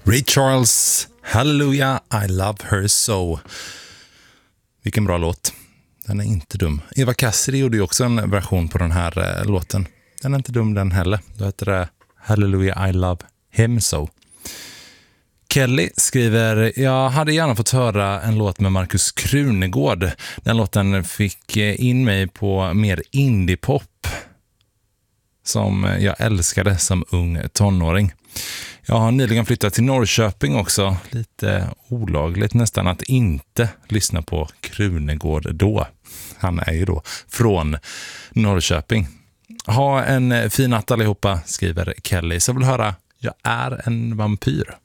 Ray Charles, Hallelujah, I love her so. Vilken bra låt. Den är inte dum. Eva Cassidy gjorde ju också en version på den här låten. Den är inte dum den heller. Då heter det Hallelujah, I love him so. Kelly skriver, jag hade gärna fått höra en låt med Markus Krunegård. Den låten fick in mig på mer indiepop som jag älskade som ung tonåring. Jag har nyligen flyttat till Norrköping också. Lite olagligt nästan att inte lyssna på Krunegård då. Han är ju då från Norrköping. Ha en fin natt allihopa, skriver Kelly. Så vill höra, jag är en vampyr.